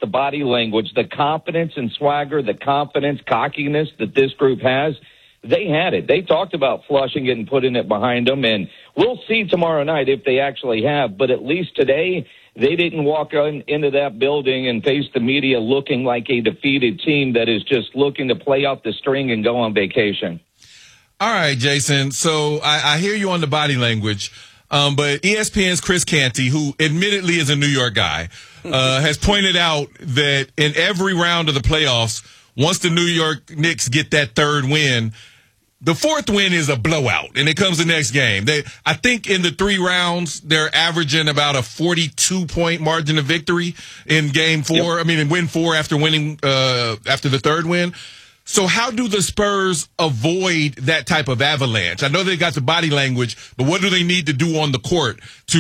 the body language, the confidence and swagger, the confidence, cockiness that this group has, they had it. They talked about flushing it and putting it behind them, and we'll see tomorrow night if they actually have. But at least today, they didn't walk into that building and face the media looking like a defeated team that is just looking to play out the string and go on vacation. All right, Jason. So I hear you on the body language. But ESPN's Chris Canty, who admittedly is a New York guy, has pointed out that in every round of the playoffs, once the New York Knicks get that third win, the fourth win is a blowout, and it comes the next game. I think in the 3 rounds, they're averaging about a 42-point margin of victory in game 4. Yep. I mean, in win 4 after winning after the third win. So how do the Spurs avoid that type of avalanche? I know they got the body language, but what do they need to do on the court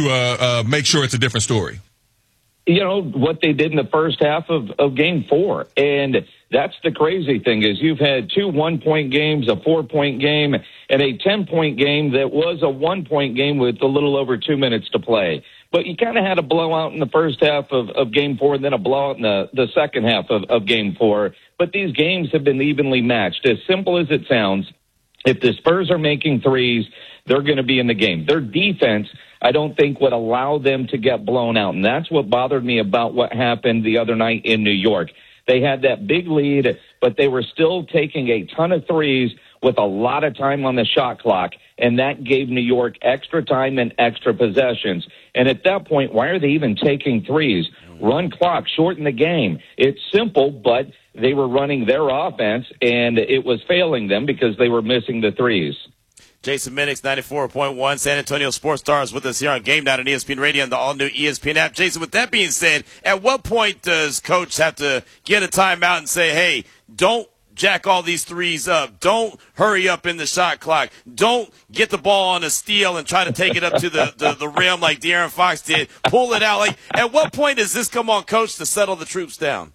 to make sure it's a different story? You know, what they did in the first half of game 4. And that's the crazy thing is you've had 2 1-point games, a 4-point game, and a 10-point game that was a 1-point game with a little over 2 minutes to play. But you kind of had a blowout in the first half of game 4 and then a blowout in the second half of game 4. But these games have been evenly matched. As simple as it sounds, if the Spurs are making threes, they're going to be in the game. Their defense, I don't think, would allow them to get blown out. And that's what bothered me about what happened the other night in New York. They had that big lead, but they were still taking a ton of threes with a lot of time on the shot clock, and that gave New York extra time and extra possessions. And at that point, why are they even taking threes? Run clock, shorten the game. It's simple, but they were running their offense, and it was failing them because they were missing the threes. Jason Minix, 94.1, San Antonio Sports Stars with us here on Game Night on ESPN Radio and the all-new ESPN app. Jason, with that being said, at what point does Coach have to get a timeout and say, hey, don't jack all these threes up. Don't hurry up in the shot clock. Don't get the ball on a steal and try to take it up to the rim like De'Aaron Fox did. Pull it out. Like, at what point does this come on Coach to settle the troops down?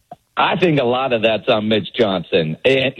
I think a lot of that's on Mitch Johnson.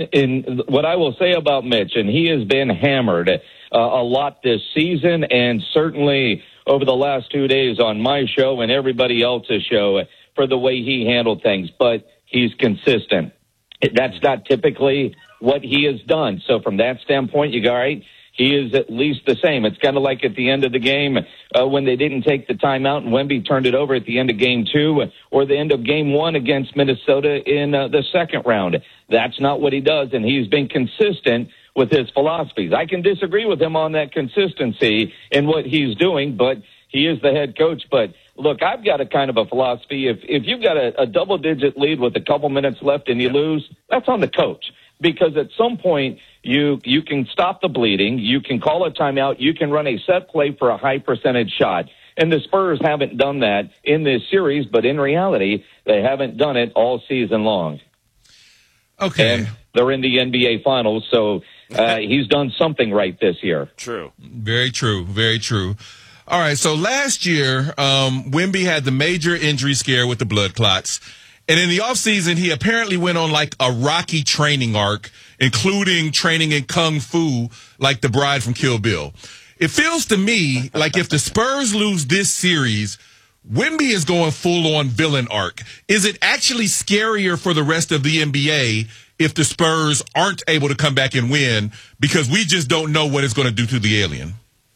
And what I will say about Mitch, and he has been hammered a lot this season and certainly over the last 2 days on my show and everybody else's show for the way he handled things. But he's consistent. That's not typically what he has done. So from that standpoint, you go, all right, he is at least the same. It's kind of like at the end of the game when they didn't take the timeout and Wemby turned it over at the end of game 2 or the end of game 1 against Minnesota in the second round. That's not what he does, and he's been consistent with his philosophies. I can disagree with him on that consistency in what he's doing, but he is the head coach. But look, I've got a kind of a philosophy. If you've got a double-digit lead with a couple minutes left and you lose, that's on the coach. Because at some point, you can stop the bleeding, you can call a timeout, you can run a set play for a high percentage shot. And the Spurs haven't done that in this series, but in reality, they haven't done it all season long. Okay. And they're in the NBA Finals, so he's done something right this year. True. Very true. Very true. All right, so last year, Wemby had the major injury scare with the blood clots. And in the offseason, he apparently went on like a rocky training arc, including training in Kung Fu like the bride from Kill Bill. It feels to me like if the Spurs lose this series, Wemby is going full-on villain arc. Is it actually scarier for the rest of the NBA if the Spurs aren't able to come back and win because we just don't know what it's going to do to the alien?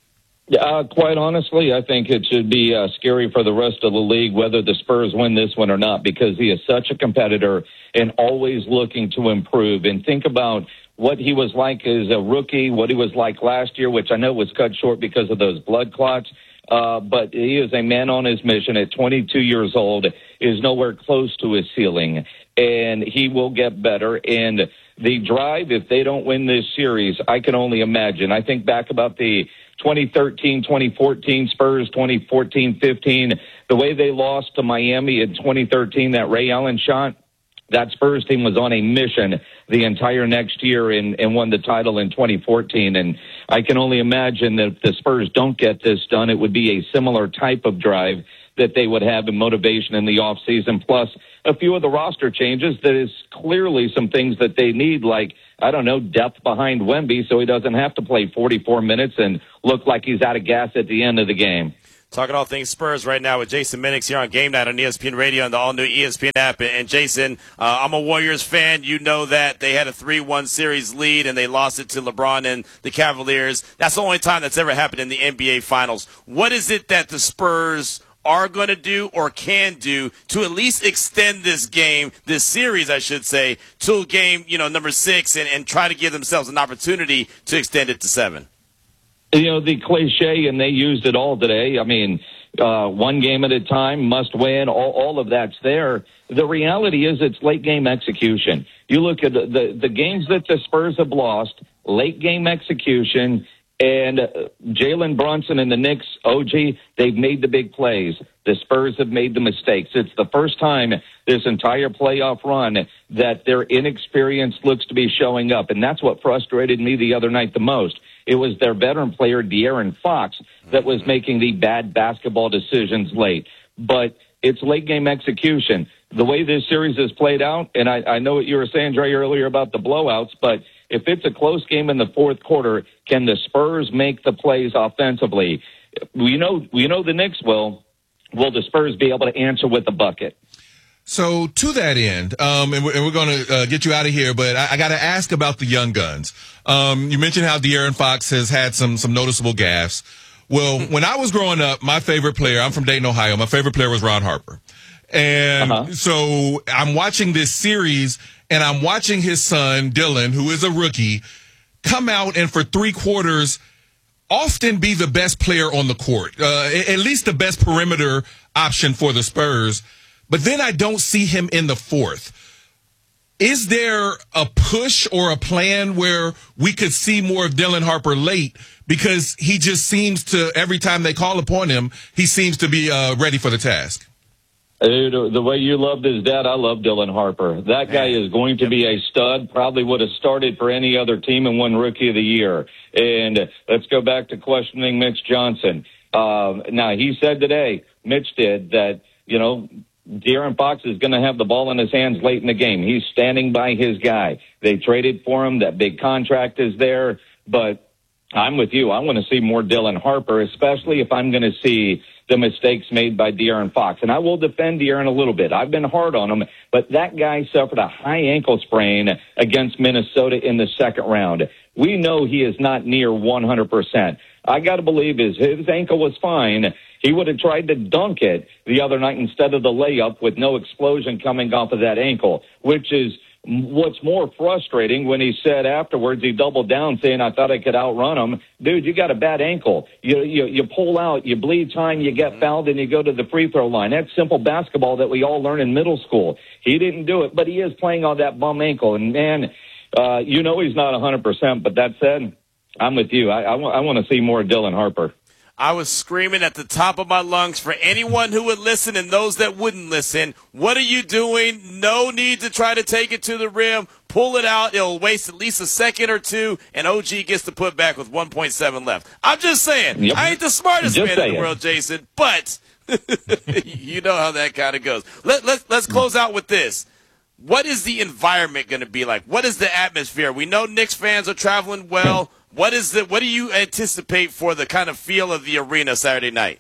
Quite honestly, I think it should be scary for the rest of the league whether the Spurs win this one or not because he is such a competitor and always looking to improve. And think about what he was like as a rookie, what he was like last year, which I know was cut short because of those blood clots. But he is a man on his mission at 22 years old, is nowhere close to his ceiling, and he will get better. And the drive, if they don't win this series, I can only imagine. I think back about the 2013, 2014 Spurs, 2014-15, the way they lost to Miami in 2013, that Ray Allen shot, that Spurs team was on a mission the entire next year and won the title in 2014. And I can only imagine that if the Spurs don't get this done, it would be a similar type of drive that they would have in motivation in the offseason, plus a few of the roster changes. That is clearly some things that they need, like, I don't know, depth behind Wemby so he doesn't have to play 44 minutes and look like he's out of gas at the end of the game. Talking all things Spurs right now with Jason Minix here on Game Night on ESPN Radio and the all-new ESPN app. And Jason, I'm a Warriors fan. You know that they had a 3-1 series lead, and they lost it to LeBron and the Cavaliers. That's the only time that's ever happened in the NBA Finals. What is it that the Spurs are going to do or can do to at least extend this game, this series, I should say, to game, number 6 and try to give themselves an opportunity to extend it to 7? The cliche, and they used it all today. I mean, one game at a time, must win, all of that's there. The reality is it's late game execution. You look at the games that the Spurs have lost, late game execution, and Jalen Brunson and the Knicks, OG, they've made the big plays. The Spurs have made the mistakes. It's the first time this entire playoff run that their inexperience looks to be showing up, and that's what frustrated me the other night the most. It was their veteran player, De'Aaron Fox, that was making the bad basketball decisions late. But it's late game execution. The way this series has played out, and I know what you were saying, Dre, earlier about the blowouts, but if it's a close game in the fourth quarter, can the Spurs make the plays offensively? We know the Knicks will. Will the Spurs be able to answer with the bucket? So to that end, and we're going to get you out of here, but I got to ask about the young guns. You mentioned how De'Aaron Fox has had some noticeable gaffes. Well, when I was growing up, my favorite player, I'm from Dayton, Ohio, my favorite player was Ron Harper. And so I'm watching this series, and I'm watching his son, Dylan, who is a rookie, come out and for 3 quarters often be the best player on the court, at least the best perimeter option for the Spurs. But then I don't see him in the fourth. Is there a push or a plan where we could see more of Dylan Harper late? Because he just seems to, every time they call upon him, he seems to be ready for the task. The way you loved his dad, I love Dylan Harper. That guy is going to be a stud, probably would have started for any other team and won Rookie of the Year. And let's go back to questioning Mitch Johnson. Now, he said today, Mitch did, that, De'Aaron Fox is going to have the ball in his hands late in the game. He's standing by his guy. They traded for him. That big contract is there. But I'm with you. I want to see more Dylan Harper, especially if I'm going to see the mistakes made by De'Aaron Fox. And I will defend De'Aaron a little bit. I've been hard on him, but that guy suffered a high ankle sprain against Minnesota in the second round. We know he is not near 100%. I got to believe his ankle was fine. He would have tried to dunk it the other night instead of the layup with no explosion coming off of that ankle, which is what's more frustrating. When he said afterwards, he doubled down saying, I thought I could outrun him. Dude, you got a bad ankle. You pull out, you bleed time, you get fouled, and you go to the free throw line. That's simple basketball that we all learn in middle school. He didn't do it, but he is playing on that bum ankle. And, man, he's not 100%, but that said, I'm with you. I want to see more Dylan Harper. I was screaming at the top of my lungs for anyone who would listen and those that wouldn't listen. What are you doing? No need to try to take it to the rim. Pull it out. It'll waste at least a second or two, and OG gets to put back with 1.7 left. I'm just saying. Yep. I ain't the smartest man in the world, Jason, but you know how that kind of goes. Let's close out with this. What is the environment going to be like? What is the atmosphere? We know Knicks fans are traveling well. What do you anticipate for the kind of feel of the arena Saturday night?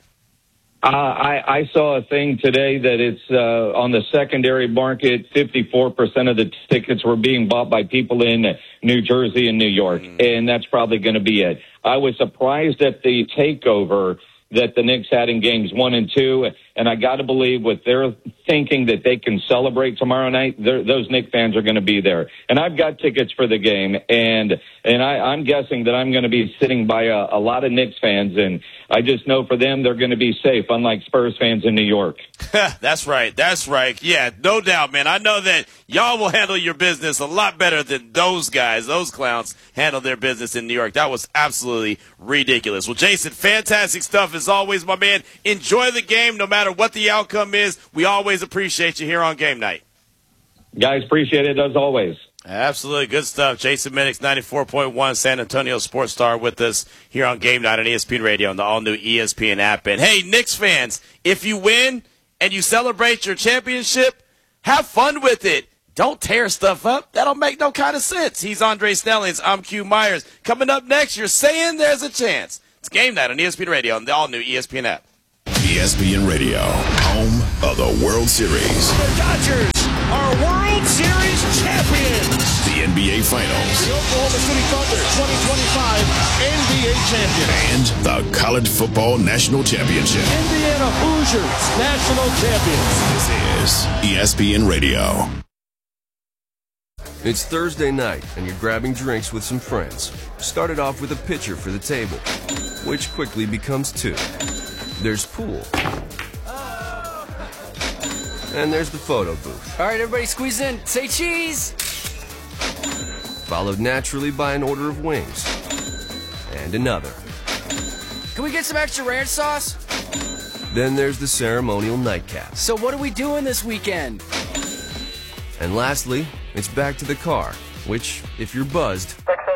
I saw a thing today that it's on the secondary market, 54% of the tickets were being bought by people in New Jersey and New York, and that's probably going to be it. I was surprised at the takeover that the Knicks had in games 1 and 2, and I got to believe with their thinking that they can celebrate tomorrow night, those Knicks fans are going to be there. And I've got tickets for the game, and I'm guessing that I'm going to be sitting by a lot of Knicks fans, and I just know for them they're going to be safe, unlike Spurs fans in New York. That's right. Yeah, no doubt, man. I know that y'all will handle your business a lot better than those guys, those clowns, handle their business in New York. That was absolutely ridiculous. Well, Jason, fantastic stuff as always, my man. Enjoy the game no matter what the outcome is. We always appreciate you here on Game Night. Guys, appreciate it as always. Absolutely. Good stuff. Jason Minix, 94.1 San Antonio Sports Star with us here on Game Night on ESPN Radio and the all-new ESPN app. And, hey, Knicks fans, if you win and you celebrate your championship, have fun with it. Don't tear stuff up. That'll make no kind of sense. He's Andre Snellings. I'm Q Myers. Coming up next, you're saying there's a chance. It's Game Night on ESPN Radio and the all-new ESPN app. ESPN Radio, home of the World Series. The Dodgers are World Series champions. The NBA Finals. The Oklahoma City Thunder 2025 NBA champion. And the College Football National Championship. Indiana Hoosiers national champions. This is ESPN Radio. It's Thursday night, and you're grabbing drinks with some friends. Started off with a pitcher for the table, which quickly becomes two. There's pool. And there's the photo booth. All right, everybody squeeze in. Say cheese! Followed naturally by an order of wings. And another. Can we get some extra ranch sauce? Then there's the ceremonial nightcap. So what are we doing this weekend? And lastly, it's back to the car, which, if you're buzzed,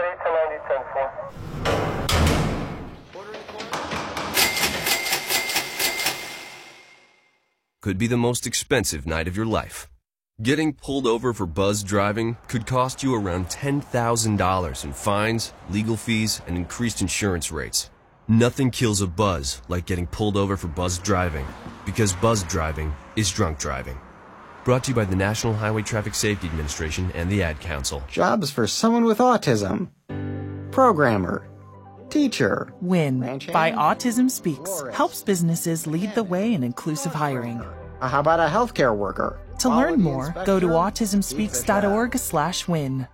could be the most expensive night of your life. Getting pulled over for buzzed driving could cost you around $10,000 in fines, legal fees, and increased insurance rates. Nothing kills a buzz like getting pulled over for buzzed driving, because buzzed driving is drunk driving. Brought to you by the National Highway Traffic Safety Administration and the Ad Council. Jobs for someone with autism. Programmer. Teacher. WIN by Autism Speaks helps businesses lead the way in inclusive hiring. How about a healthcare worker? To learn more, go to autismspeaks.org/win.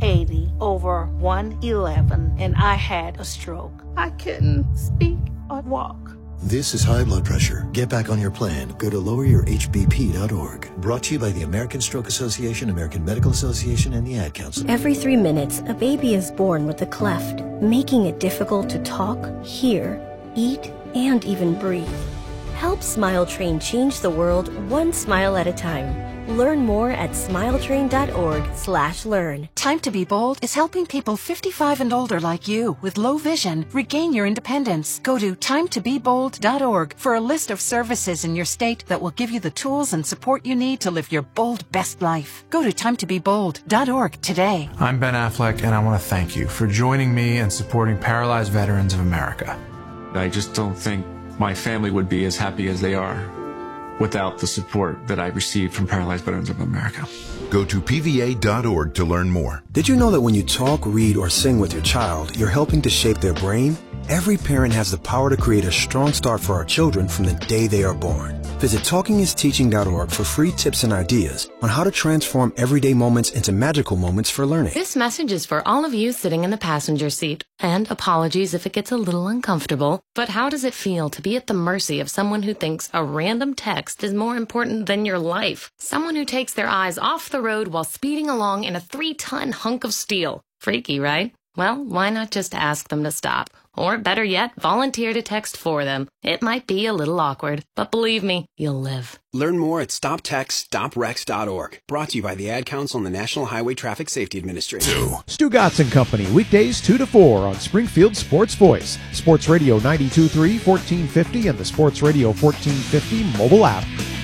180/111, and I had a stroke. I couldn't speak or walk. This is high blood pressure. Get back on your plan. Go to loweryourhbp.org. Brought to you by the American Stroke Association, American Medical Association, and the Ad Council. Every 3 minutes, a baby is born with a cleft, making it difficult to talk, hear, eat, and even breathe. Help Smile Train change the world one smile at a time. Learn more at smiletrain.org/learn. Time to Be Bold is helping people 55 and older like you with low vision regain your independence. Go to timetobebold.org for a list of services in your state that will give you the tools and support you need to live your bold best life. Go to timetobebold.org today. I'm Ben Affleck, and I want to thank you for joining me and supporting Paralyzed Veterans of America. I just don't think my family would be as happy as they are without the support that I received from Paralyzed Veterans of America. Go to PVA.org to learn more. Did you know that when you talk, read, or sing with your child, you're helping to shape their brain? Every parent has the power to create a strong start for our children from the day they are born. Visit TalkingIsTeaching.org for free tips and ideas on how to transform everyday moments into magical moments for learning. This message is for all of you sitting in the passenger seat. And apologies if it gets a little uncomfortable, but how does it feel to be at the mercy of someone who thinks a random text is more important than your life? Someone who takes their eyes off the road while speeding along in a 3-ton hunk of steel. Freaky, right? Well, why not just ask them to stop? Or better yet, volunteer to text for them. It might be a little awkward, but believe me, you'll live. Learn more at StopTextStopWrecks.org. Brought to you by the Ad Council and the National Highway Traffic Safety Administration. Stu Gotts & Company, weekdays 2 to 4 on Springfield Sports Voice, Sports Radio 92.3, 1450, and the Sports Radio 1450 mobile app.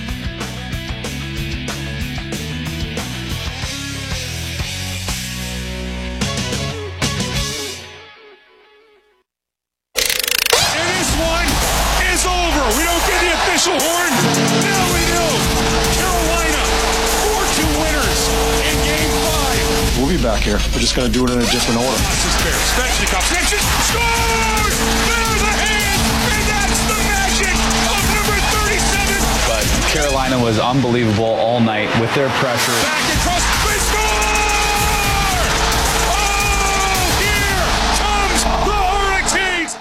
Horn. Now we do. Carolina, 4-2 winners in Game 5. We'll be back here. We're just going to do it in a different order. Svechnikov scores! There's a hand, and that's the magic of number 37. But Carolina was unbelievable all night with their pressure. Back across, they score! Oh, here comes the Hurricanes.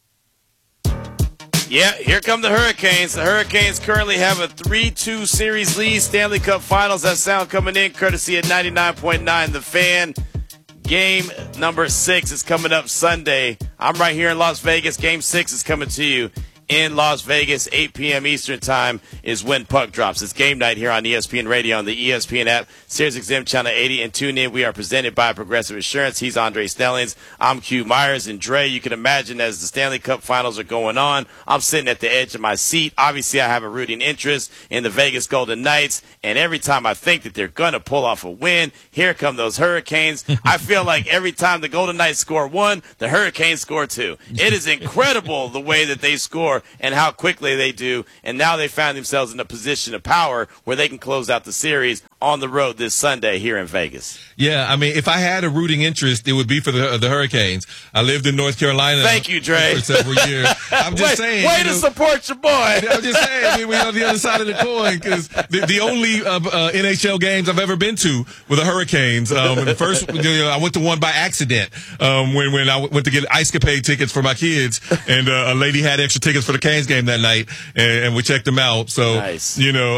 Yeah, here come the Hurricanes. The Hurricanes currently have a 3-2 series lead. Stanley Cup Finals. That sound coming in courtesy of 99.9 The Fan. Game number 6 is coming up Sunday. I'm right here in Las Vegas. Game 6 is coming to you in Las Vegas. 8 p.m. Eastern time is when puck drops. It's game night here on ESPN Radio on the ESPN app, SiriusXM Channel 80, and tune in. We are presented by Progressive Insurance. He's Andre Snellings. I'm Q Myers. And Dre, you can imagine as the Stanley Cup Finals are going on, I'm sitting at the edge of my seat. Obviously, I have a rooting interest in the Vegas Golden Knights, and every time I think that they're going to pull off a win, here come those Hurricanes. I feel like every time the Golden Knights score 1, the Hurricanes score 2. It is incredible the way that they score score and how quickly they do. And now they found themselves in a position of power where they can close out the series on the road this Sunday here in Vegas. Yeah, I mean, if I had a rooting interest, it would be for the Hurricanes. I lived in North Carolina. Thank you, Dre. For several years. I'm just saying. Way to support your boy. I'm just saying. I mean, we're on the other side of the coin because the only NHL games I've ever been to were the Hurricanes. The first, I went to one by accident when I went to get Ice Capade tickets for my kids, and a lady had extra tickets for the Canes game that night, and we checked them out. So, nice.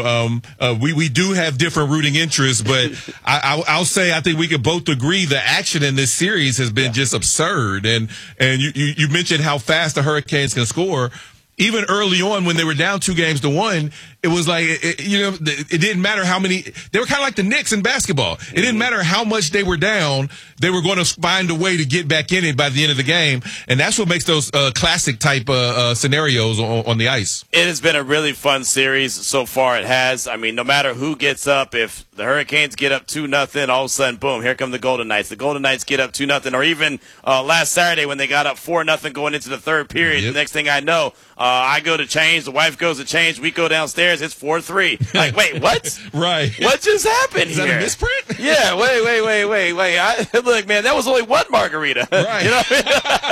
We do have different rooting interests, but I'll say I think we could both agree the action in this series has been just absurd. And you mentioned how fast the Hurricanes can score. Even early on when they were down 2-1, it was like, it didn't matter how many. They were kind of like the Knicks in basketball. It didn't matter how much they were down. They were going to find a way to get back in it by the end of the game. And that's what makes those classic type scenarios on the ice. It has been a really fun series so far. It has. I mean, no matter who gets up, if the Hurricanes get up 2-0, all of a sudden, boom, here come the Golden Knights. The Golden Knights get up 2-0. Or even last Saturday when they got up 4-0 going into the third period. Yep. The next thing I know, I go to change. The wife goes to change. We go downstairs. It's 4-3. Like, wait, what? Right. What just happened Is here? that a misprint? Yeah, wait. Look, man, that was only one margarita. Right. You know what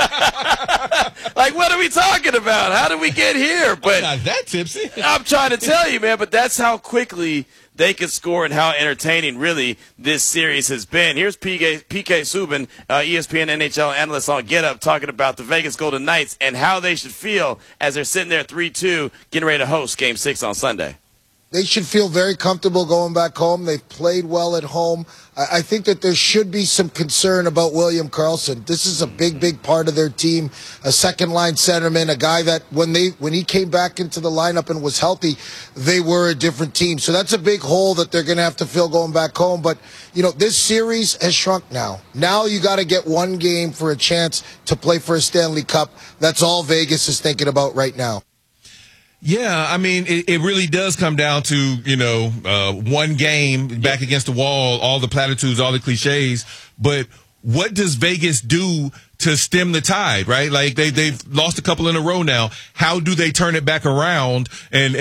I mean? Like, what are we talking about? How did we get here? But I'm not that tipsy. I'm trying to tell you, man, but that's how quickly they can score and how entertaining, really, this series has been. Here's PK Subban, ESPN NHL analyst on Get Up, talking about the Vegas Golden Knights and how they should feel as they're sitting there 3-2, getting ready to host Game 6 on Sunday. They should feel very comfortable going back home. They've played well at home. I think that there should be some concern about William Karlsson. This is a big part of their team, a second-line centerman, a guy that when he came back into the lineup and was healthy, they were a different team. So that's a big hole that they're going to have to fill going back home. But, this series has shrunk now. Now you got to get one game for a chance to play for a Stanley Cup. That's all Vegas is thinking about right now. Yeah, I mean, it really does come down to, one game back against the wall, all the platitudes, all the cliches. But what does Vegas do to stem the tide, right? Like they've lost a couple in a row now. How do they turn it back around and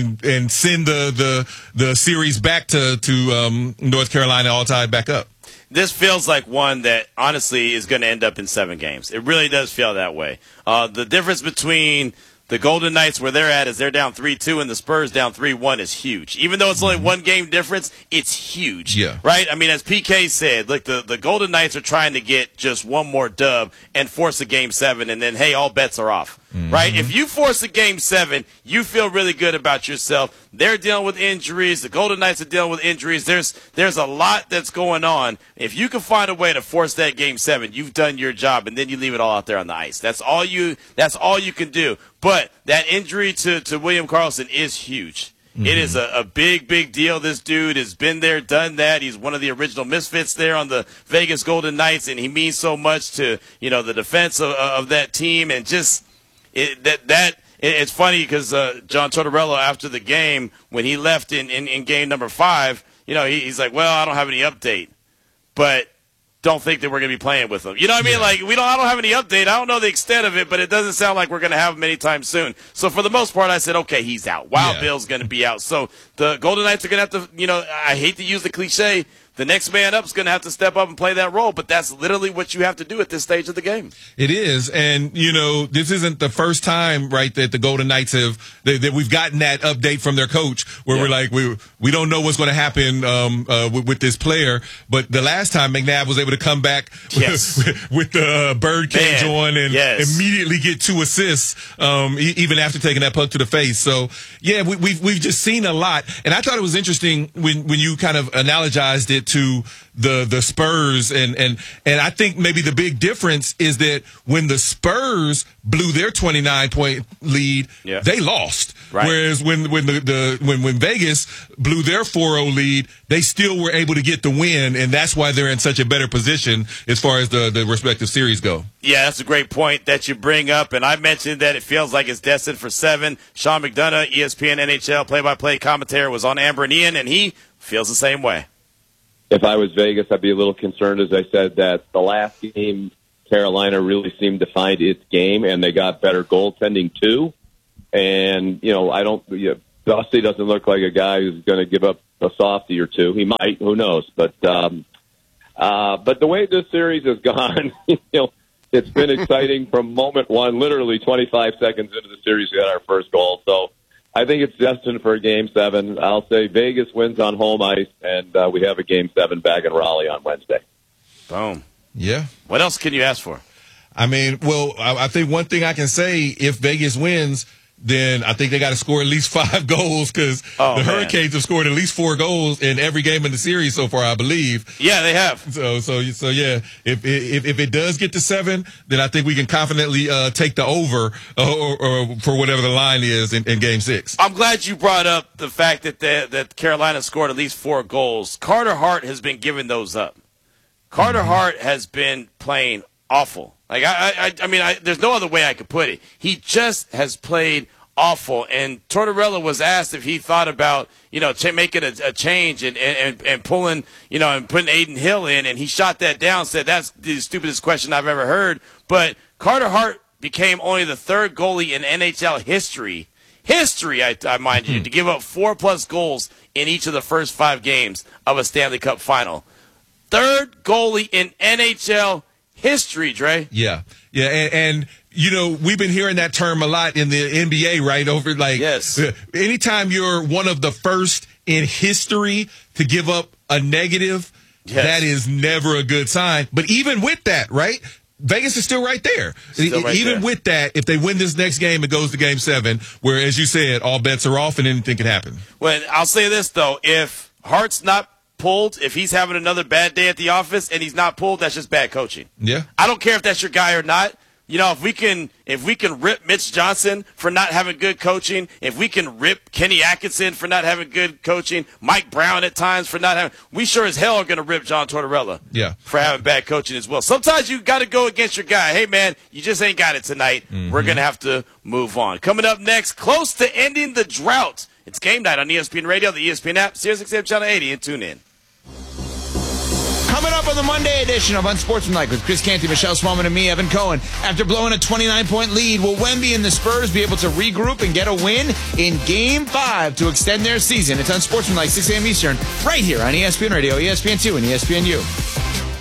send the series back to North Carolina all tied back up? This feels like one that, honestly, is going to end up in 7 games. It really does feel that way. The difference between the Golden Knights, where they're at, is they're down 3-2, and the Spurs down 3-1 is huge. Even though it's only 1 game difference, it's huge. Yeah. Right? I mean, as PK said, look, the Golden Knights are trying to get just one more dub and force a Game 7, and then, hey, all bets are off. Mm-hmm. Right? If you force a Game 7, you feel really good about yourself. They're dealing with injuries. The Golden Knights are dealing with injuries. There's a lot that's going on. If you can find a way to force that Game 7, you've done your job, and then you leave it all out there on the ice. That's all you can do. But that injury to William Karlsson is huge. Mm-hmm. It is a big deal. This dude has been there, done that. He's one of the original misfits there on the Vegas Golden Knights, and he means so much to the defense of that team. And just it's funny because John Tortorella, after the game, when he left in game number 5, he's like, well, I don't have any update, but don't think that we're going to be playing with them. You know what I mean? Like, I don't have any update. I don't know the extent of it, but it doesn't sound like we're going to have him anytime soon. So for the most part, I said, okay, he's out. Wild Bill's going to be out. So the Golden Knights are going to have to, I hate to use the cliche, the next man up is going to have to step up and play that role, but that's literally what you have to do at this stage of the game. It is, and this isn't the first time, right, that the Golden Knights that we've gotten that update from their coach where we're like, we don't know what's going to happen with this player. But the last time McNabb was able to come back with the bird cage on and immediately get 2 assists, even after taking that puck to the face. So yeah, we've just seen a lot, and I thought it was interesting when you kind of analogized it to the Spurs, and I think maybe the big difference is that when the Spurs blew their 29-point lead, they lost. Right. Whereas when Vegas blew their 4-0 lead, they still were able to get the win, and that's why they're in such a better position as far as the respective series go. Yeah, that's a great point that you bring up, and I mentioned that it feels like it's destined for 7. Sean McDonough, ESPN NHL play-by-play commentator, was on Amber and Ian, and he feels the same way. If I was Vegas, I'd be a little concerned, as I said, that the last game, Carolina really seemed to find its game, and they got better goaltending too. And, Dusty doesn't look like a guy who's going to give up a softie or two. He might, who knows? But the way this series has gone, it's been exciting from moment one. Literally 25 seconds into the series, we had our first goal. So I think it's destined for a Game 7. I'll say Vegas wins on home ice, and we have a Game 7 back in Raleigh on Wednesday. Boom. Yeah. What else can you ask for? I mean, well, I think one thing I can say, if Vegas wins, then I think they got to score at least 5 goals because Hurricanes have scored at least 4 goals in every game in the series so far, I believe. Yeah, they have. So yeah, if it does get to 7, then I think we can confidently take the over or for whatever the line is in Game 6. I'm glad you brought up the fact that Carolina scored at least 4 goals. Carter Hart has been giving those up. Carter Hart has been playing awful. Like I mean, there's no other way I could put it. He just has played awful. And Tortorella was asked if he thought about, making a change and pulling, and putting Aiden Hill in, and he shot that down. Said that's the stupidest question I've ever heard. But Carter Hart became only the 3rd goalie in NHL history, I mind you, to give up 4+ goals in each of the first 5 games of a Stanley Cup final. 3rd goalie in NHL history, Dre. Yeah. And we've been hearing that term a lot in the NBA, right? Over yes. Anytime you're one of the first in history to give up a negative, that is never a good sign. But even with that, right? Vegas is still right there. Even with that, if they win this next game, it goes to Game 7, where, as you said, all bets are off and anything can happen. Well, I'll say this, though. If Hart's not pulled, if he's having another bad day at the office and he's not pulled, that's just bad coaching. Yeah. I don't care if that's your guy or not. If we can rip Mitch Johnson for not having good coaching, if we can rip Kenny Atkinson for not having good coaching, Mike Brown at times for not having, we sure as hell are going to rip John Tortorella for having bad coaching as well. Sometimes you got to go against your guy. Hey, man, you just ain't got it tonight. Mm-hmm. We're going to have to move on. Coming up next, close to ending the drought. It's Game Night on ESPN Radio, the ESPN app, SiriusXM Channel 80, and tune in. Coming up on the Monday edition of Unsportsmanlike with Chris Canty, Michelle Smallman, and me, Evan Cohen. After blowing a 29-point lead, will Wemby and the Spurs be able to regroup and get a win in Game 5 to extend their season? It's Unsportsmanlike, 6 a.m. Eastern, right here on ESPN Radio, ESPN2, and ESPNU.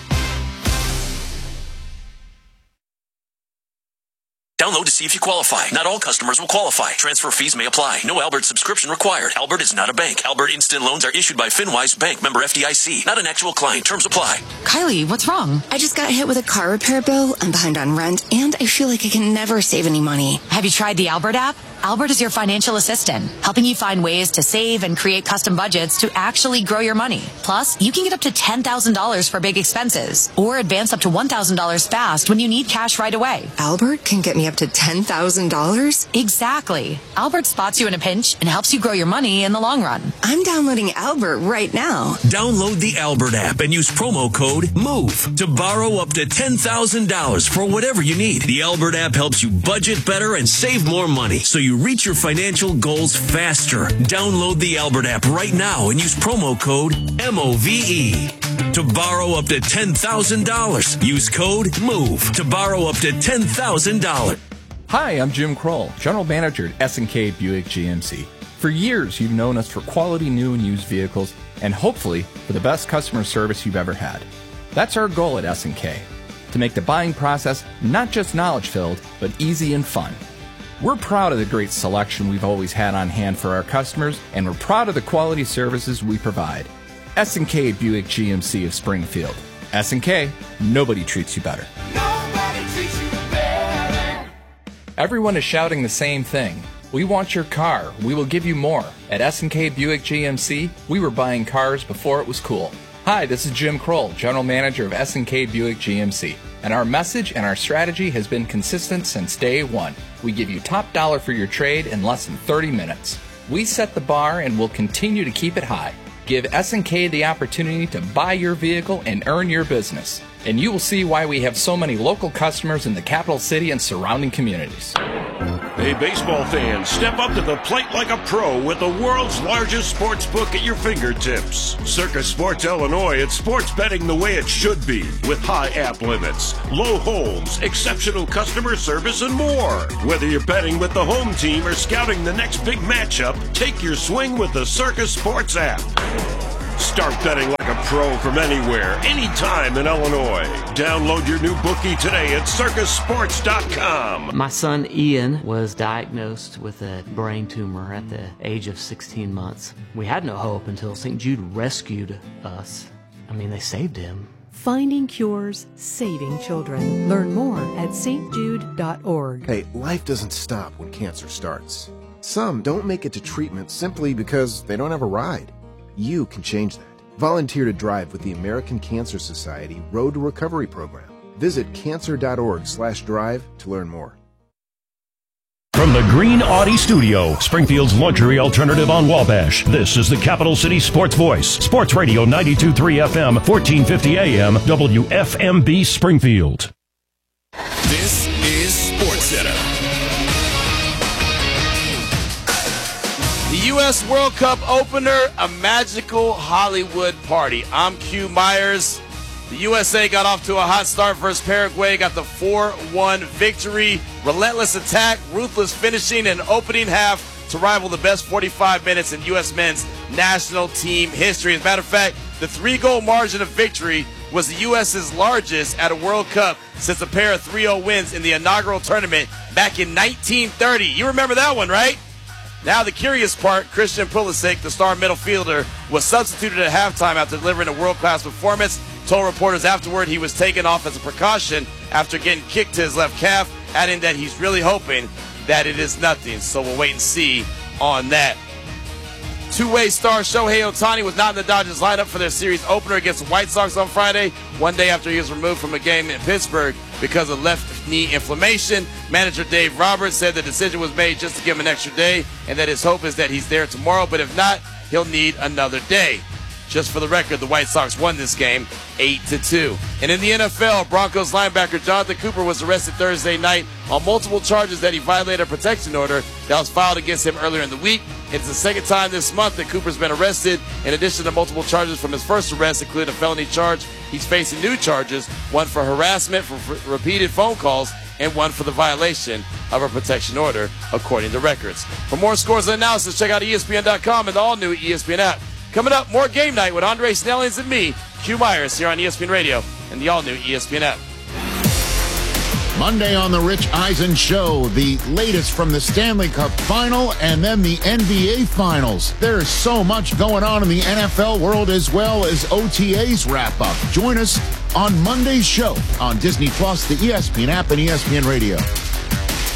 Download to see if you qualify. Not all customers will qualify. Transfer fees may apply. No Albert subscription required. Albert is not a bank. Albert Instant Loans are issued by FinWise Bank, member FDIC. Not an actual client. Terms apply. Kylie, what's wrong? I just got hit with a car repair bill. I'm behind on rent, and I feel like I can never save any money. Have you tried the Albert app? Albert is your financial assistant, helping you find ways to save and create custom budgets to actually grow your money. Plus, you can get up to $10,000 for big expenses, or advance up to $1,000 fast when you need cash right away. Albert can get me up to $10,000? Exactly. Albert spots you in a pinch and helps you grow your money in the long run. I'm downloading Albert right now. Download the Albert app and use promo code MOVE to borrow up to $10,000 for whatever you need. The Albert app helps you budget better and save more money, so you reach your financial goals faster. Download the Albert app right now and use promo code MOVE to borrow up to $10,000. Use code MOVE to borrow up to $10,000. Hi, I'm Jim Kroll, General Manager at S&K Buick GMC. For years, you've known us for quality new and used vehicles, and hopefully for the best customer service you've ever had. That's our goal at S&K, to make the buying process not just knowledge-filled, but easy and fun. We're proud of the great selection we've always had on hand for our customers, and we're proud of the quality services we provide. S&K Buick GMC of Springfield. S&K, nobody treats you better. Nobody treats you better. Everyone is shouting the same thing. We want your car. We will give you more. At S&K Buick GMC, we were buying cars before it was cool. Hi, this is Jim Kroll, General Manager of S&K Buick GMC. And our message and our strategy has been consistent since day one. We give you top dollar for your trade in less than 30 minutes. We set the bar and will continue to keep it high. Give S&K the opportunity to buy your vehicle and earn your business. and you will see why we have so many local customers in the capital city and surrounding communities. Hey, baseball fans, step up to the plate like a pro with the world's largest sports book at your fingertips. Circus Sports Illinois, it's sports betting the way it should be, with high app limits, low holds, exceptional customer service, and more. Whether you're betting with the home team or scouting the next big matchup, take your swing with the Circus Sports app. Start betting like a pro from anywhere, anytime in Illinois. Download your new bookie today at circusports.com. My son Ian was diagnosed with a brain tumor at the age of 16 months. We had no hope until St. Jude rescued us. I mean, they saved him. Finding cures, saving children. Learn more at stjude.org. Hey, life doesn't stop when cancer starts. Some don't make it to treatment simply because they don't have a ride. You can change that. Volunteer to drive with the American Cancer Society Road to Recovery program. Visit cancer.org/drive to learn more. From the Green Audi Studio, Springfield's luxury alternative on Wabash, this is the Capital City Sports Voice. Sports Radio 92.3 FM, 1450 AM, WFMB Springfield. This is SportsCenter. The U.S. World Cup opener, a magical Hollywood party. I'm Q Myers. The USA got off to a hot start versus Paraguay, got the 4-1 victory. Relentless attack, ruthless finishing, and opening half to rival the best 45 minutes in U.S. men's national team history. As a matter of fact, the 3-goal margin of victory was the U.S.'s largest at a World Cup since a pair of 3-0 wins in the inaugural tournament back in 1930. You remember that one, right? Now the curious part, Christian Pulisic, the star middle fielder, was substituted at halftime after delivering a world-class performance. Told reporters afterward he was taken off as a precaution after getting kicked to his left calf, adding that he's really hoping that it is nothing. So we'll wait and see on that. Two-way star Shohei Ohtani was not in the Dodgers lineup for their series opener against the White Sox on Friday, one day after he was removed from a game in Pittsburgh because of left knee inflammation. Manager Dave Roberts said the decision was made just to give him an extra day and that his hope is that he's there tomorrow, but if not, he'll need another day. Just for the record, the White Sox won this game 8-2. And in the NFL, Broncos linebacker Jonathan Cooper was arrested Thursday night on multiple charges that he violated a protection order that was filed against him earlier in the week. It's the second time this month that Cooper's been arrested. In addition to multiple charges from his first arrest, including a felony charge, he's facing new charges, one for harassment for repeated phone calls, and one for the violation of a protection order, according to records. For more scores and analysis, check out ESPN.com and the all-new ESPN app. Coming up, more Game Night with Andre Snellings and me, Q Myers, here on ESPN Radio and the all-new ESPN app. Monday on the Rich Eisen Show, the latest from the Stanley Cup Final and then the NBA Finals. There is so much going on in the NFL world as well as OTAs wrap up. Join us on Monday's show on Disney Plus, the ESPN app, and ESPN Radio.